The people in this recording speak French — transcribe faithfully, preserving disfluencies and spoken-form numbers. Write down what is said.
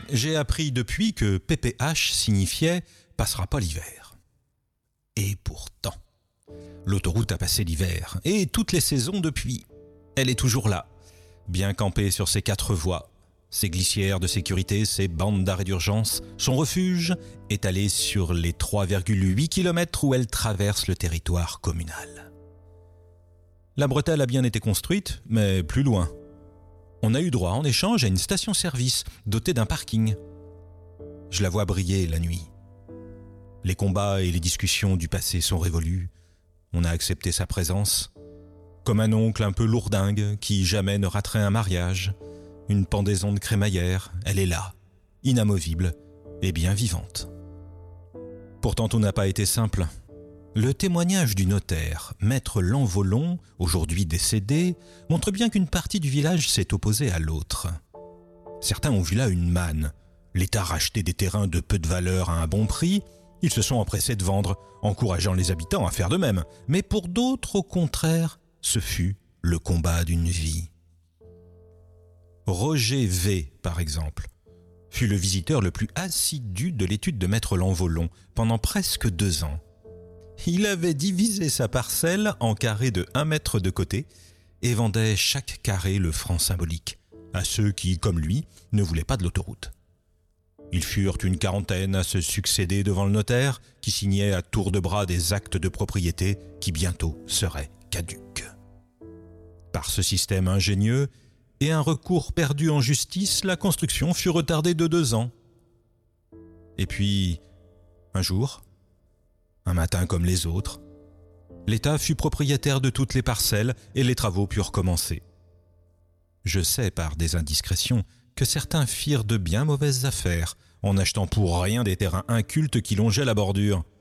J'ai appris depuis que P P H signifiait « passera pas l'hiver ». Et pourtant, l'autoroute a passé l'hiver, et toutes les saisons depuis. Elle est toujours là, bien campée sur ses quatre voies, ses glissières de sécurité, ses bandes d'arrêt d'urgence. Son refuge étalé sur les trois virgule huit kilomètres où elle traverse le territoire communal. La bretelle a bien été construite, mais plus loin. On a eu droit en échange à une station-service dotée d'un parking. Je la vois briller la nuit. Les combats et les discussions du passé sont révolus. On a accepté sa présence, comme un oncle un peu lourdingue qui jamais ne raterait un mariage. Une pendaison de crémaillère, elle est là, inamovible et bien vivante. Pourtant, tout n'a pas été simple. Le témoignage du notaire, maître Lanvolon, aujourd'hui décédé, montre bien qu'une partie du village s'est opposée à l'autre. Certains ont vu là une manne. L'État rachetait des terrains de peu de valeur à un bon prix. Ils se sont empressés de vendre, encourageant les habitants à faire de même. Mais pour d'autres, au contraire, ce fut le combat d'une vie. Roger V, par exemple, fut le visiteur le plus assidu de l'étude de maître Lanvolon pendant presque deux ans. Il avait divisé sa parcelle en carrés de un mètre de côté et vendait chaque carré le franc symbolique à ceux qui, comme lui, ne voulaient pas de l'autoroute. Ils furent une quarantaine à se succéder devant le notaire qui signait à tour de bras des actes de propriété qui bientôt seraient caducs. Par ce système ingénieux et un recours perdu en justice, la construction fut retardée de deux ans. Et puis, un jour, un matin comme les autres, l'État fut propriétaire de toutes les parcelles et les travaux purent commencer. Je sais par des indiscrétions que certains firent de bien mauvaises affaires en achetant pour rien des terrains incultes qui longeaient la bordure.